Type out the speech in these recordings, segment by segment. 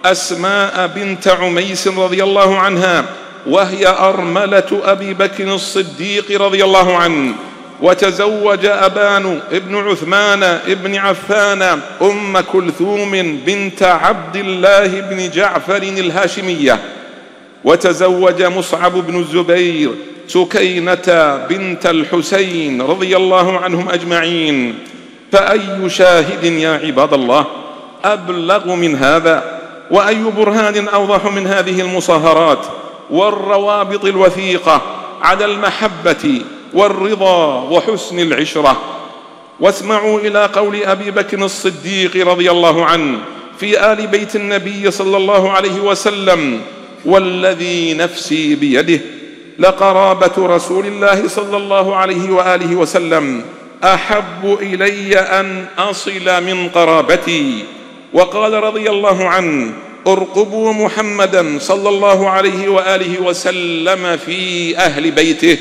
أسماء بنت عميس رضي الله عنها، وهي أرملة أبي بكر الصديق رضي الله عنه، وتزوج أبان ابن عثمان ابن عفان أم كلثوم بنت عبد الله بن جعفر الهاشمية، وتزوج مصعب بن الزبير سكينة بنت الحسين رضي الله عنهم أجمعين. فأي شاهد يا عباد الله أبلغ من هذا، وأي برهان أوضح من هذه المصاهرات والروابط الوثيقة على المحبة والرضا وحسن العشرة. واسمعوا إلى قول أبي بكر الصديق رضي الله عنه في آل بيت النبي صلى الله عليه وسلم: والذي نفسي بيده لقرابة رسول الله صلى الله عليه وآله وسلم أحب إلي أن أصل من قرابتي. وقال رضي الله عنه: ارقبوا محمدا صلى الله عليه وآله وسلم في أهل بيته،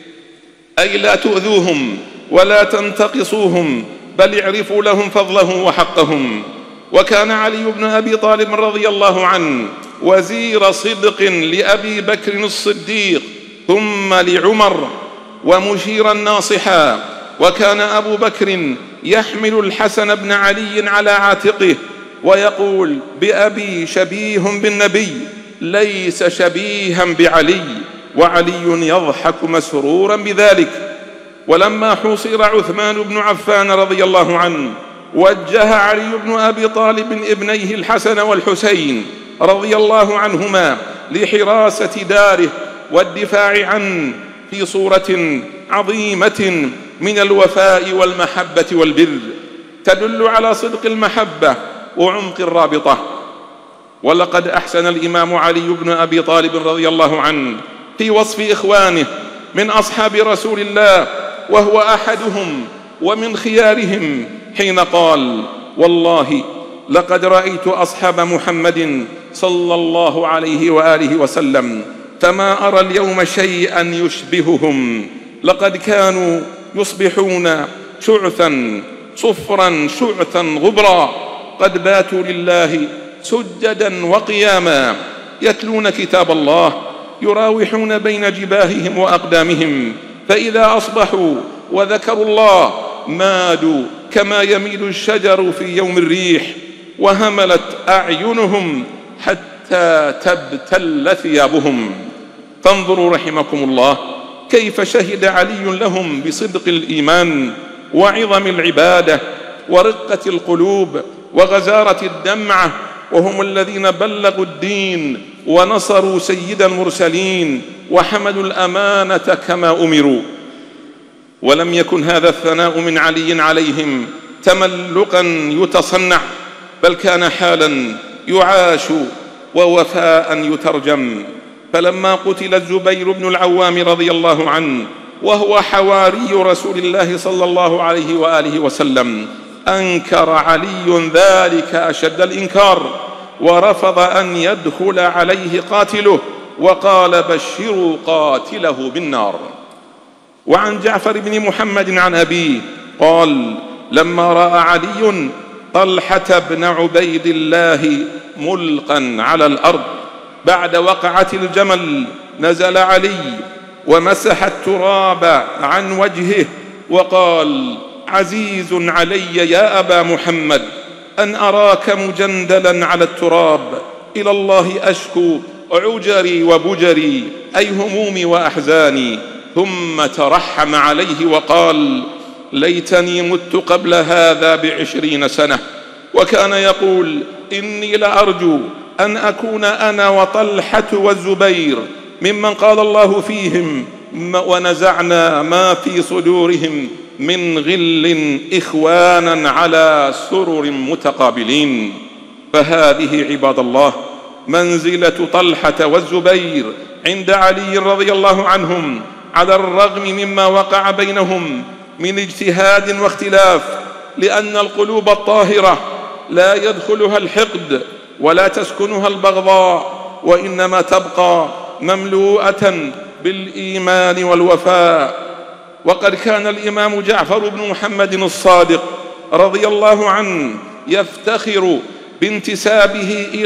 أي لا تؤذوهم ولا تنتقصوهم، بل اعرفوا لهم فضلهم وحقهم. وكان علي بن أبي طالب رضي الله عنه وزير صدق لأبي بكر الصديق ثم لعمر ومشيرا ناصحا، وكان أبو بكر يحمل الحسن بن علي على عاتقه ويقول: بأبي شبيه بالنبي ليس شبيها بعلي، وعلي يضحك مسرورا بذلك. ولما حوصر عثمان بن عفان رضي الله عنه وجه علي بن أبي طالب ابنيه الحسن والحسين رضي الله عنهما لحراسة داره والدفاع عنه في صورة عظيمة من الوفاء والمحبة والبر تدل على صدق المحبة وعمق الرابطة. ولقد أحسن الإمام علي بن أبي طالب رضي الله عنه في وصف إخوانه من أصحاب رسول الله، وهو أحدهم ومن خيارهم، حين قال: والله لقد رأيت أصحاب محمد صلى الله عليه وآله وسلم فما أرى اليوم شيئا يشبههم، لقد كانوا يصبحون شعثا صفرا شعثا غبرا، قد باتوا لله سجدا وقياما، يتلون كتاب الله، يراوحون بين جباههم وأقدامهم، فإذا أصبحوا وذكروا الله مادوا كما يميل الشجر في يوم الريح، وهملت أعينهم حتى تبتل ثيابهم. فانظروا رحمكم الله كيف شهد علي لهم بصدق الإيمان وعظم العبادة ورقة القلوب وغزارة الدمعة، وهم الذين بلغوا الدين ونصروا سيد المرسلين وحملوا الأمانة كما أمروا. ولم يكن هذا الثناء من علي عليهم تملقا يتصنع، بل كان حالا يعاش ووفاء يترجم. فلما قتل الزبير بن العوام رضي الله عنه وهو حواري رسول الله صلى الله عليه وآله وسلم، أنكر علي ذلك أشد الإنكار، ورفض أن يدخل عليه قاتله، وقال: بشروا قاتله بالنار. وعن جعفر بن محمد عن أبيه قال: لما رأى علي طلحة بن عبيد الله ملقا على الأرض بعد وقعة الجمل، نزل علي ومسح التراب عن وجهه وقال: عزيز علي يا أبا محمد أن أراك مجندلا على التراب، إلى الله أشكو عجري وبجري، أي همومي وأحزاني. ثم ترحم عليه وقال: ليتني مت قبل هذا ب20 سنة. وكان يقول: إني لأرجو أن أكون أنا وطلحة والزبير ممن قال الله فيهم: ونزعنا ما في صدورهم من غل إخوانا على سرر متقابلين. فهذه عباد الله منزلة طلحة والزبير عند علي رضي الله عنهم، على الرغم مما وقع بينهم من اجتهاد واختلاف، لأن القلوب الطاهرة لا يدخلها الحقد ولا تسكنها البغضاء، وإنما تبقى مملوءة بالإيمان والوفاء. وقد كان الإمام جعفر بن محمد الصادق رضي الله عنه يفتخر بانتسابه إلى